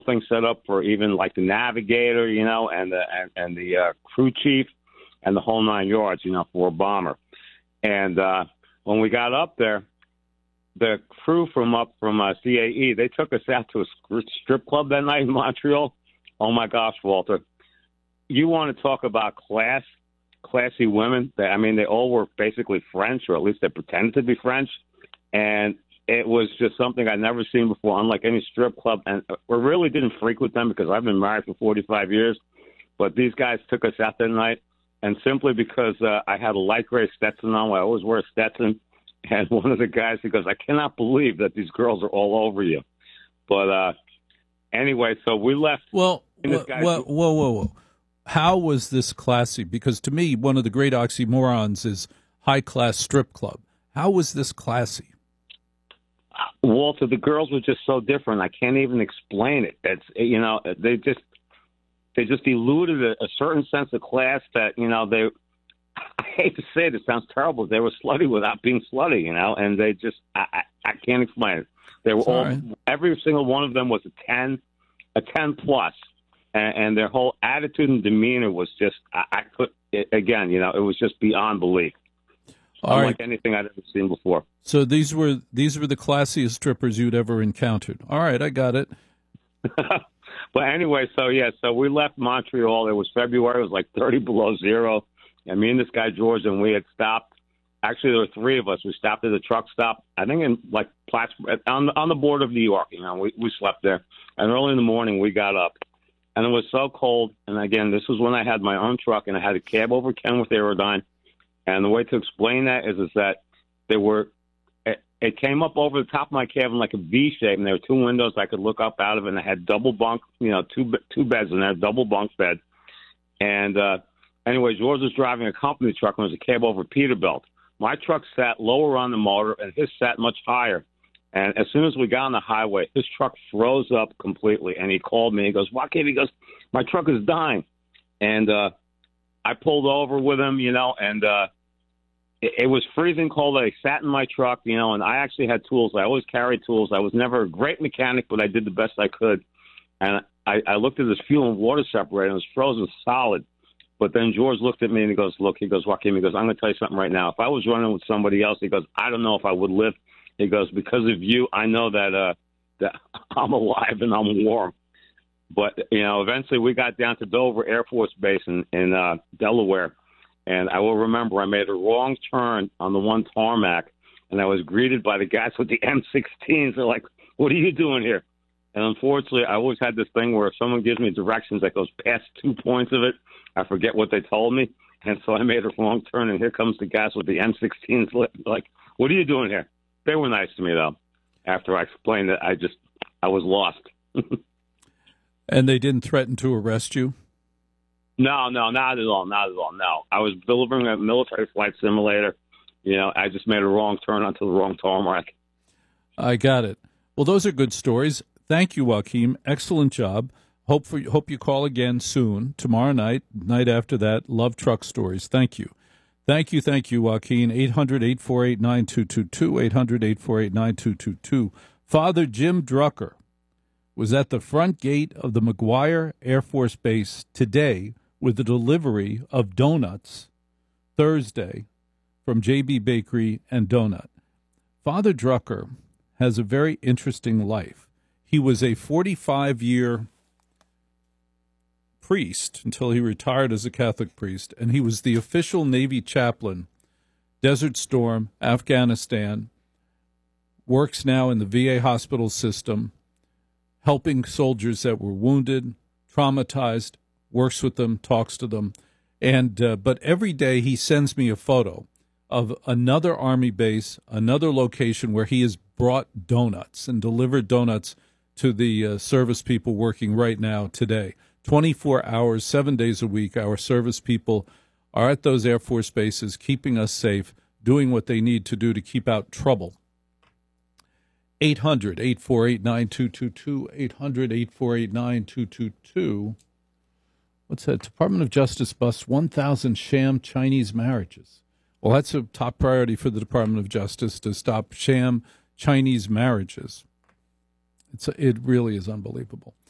thing set up for even like the navigator, and the crew chief and the whole 9 yards, for a bomber. And when we got up there, the crew from CAE, they took us out to a strip club that night in Montreal. Oh my gosh, Walter. You want to talk about classy women. They all were basically French, or at least they pretended to be French. And it was just something I'd never seen before, unlike any strip club. And we really didn't frequent them because I've been married for 45 years. But these guys took us out that night. And simply because I had a light gray Stetson on, I always wear a Stetson. And one of the guys, he goes, I cannot believe that these girls are all over you. But anyway, so we left. Well, whoa. How was this classy? Because to me, one of the great oxymorons is high-class strip club. How was this classy? Walter, the girls were just so different. I can't even explain it. It's, they just eluded a certain sense of class that, I hate to say it, it sounds terrible. They were slutty without being slutty, and they just, I can't explain it. They were all, right. Every single one of them was a 10 plus. And their whole attitude and demeanor was just, it was just beyond belief. Unlike anything I'd ever seen before. So these were the classiest strippers you'd ever encountered. All right, I got it. But anyway, so we left Montreal. It was February. It was like 30 below zero. And me and this guy, George, and we had stopped. Actually, there were three of us. We stopped at a truck stop, I think in like on the border of New York. We slept there. And early in the morning, we got up. And it was so cold. And again, this was when I had my own truck, and I had a cab over Kenworth Aerodyne. And the way to explain that is that it came up over the top of my cabin like a V shape, and there were two windows I could look up out of, and I had double bunk, two beds in there, double bunk bed. And anyway, George was driving a company truck, and it was a cab over Peterbilt. My truck sat lower on the motor, and his sat much higher. And as soon as we got on the highway, his truck froze up completely, and he called me. He goes, "Joaquin," he goes, "my truck is dying." And I pulled over with him, and it was freezing cold. I sat in my truck, and I actually had tools. I always carried tools. I was never a great mechanic, but I did the best I could. And I looked at this fuel and water separator, and it was frozen solid. But then George looked at me, and he goes, "Look," he goes, "Joaquin," he goes, "I'm going to tell you something right now. If I was running with somebody else," he goes, "I don't know if I would live." He goes, "Because of you, I know that I'm alive and I'm warm." But, eventually we got down to Dover Air Force Base in Delaware. And I will remember I made a wrong turn on the one tarmac, and I was greeted by the guys with the M16s. They're like, "What are you doing here?" And unfortunately, I always had this thing where if someone gives me directions that goes past 2 points of it, I forget what they told me. And so I made a wrong turn, and here comes the guys with the M16s. Like, "What are you doing here?" They were nice to me, though, after I explained that I was lost. And they didn't threaten to arrest you? No, not at all. No. I was delivering a military flight simulator. I just made a wrong turn onto the wrong tarmac. I got it. Well, those are good stories. Thank you, Joaquin. Excellent job. Hope you call again soon. Tomorrow night after that. Love truck stories. Thank you. Thank you, Joaquin. 800-848-9222, 800-848-9222. Father Jim Drucker was at the front gate of the McGuire Air Force Base today with the delivery of donuts Thursday from JB Bakery and Donut. Father Drucker has a very interesting life. He was a 45-year priest until he retired as a Catholic priest, and he was the official Navy chaplain, Desert Storm, Afghanistan, works now in the VA hospital system, helping soldiers that were wounded, traumatized, works with them, talks to them. But every day he sends me a photo of another Army base, another location where he has brought donuts and delivered donuts to the service people working right now today. 24 hours, 7 days a week, our service people are at those Air Force bases, keeping us safe, doing what they need to do to keep out trouble. 800-848-9222, 800-848-9222. What's that? Department of Justice busts 1,000 sham Chinese marriages. Well, that's a top priority for the Department of Justice, to stop sham Chinese marriages. It really is unbelievable.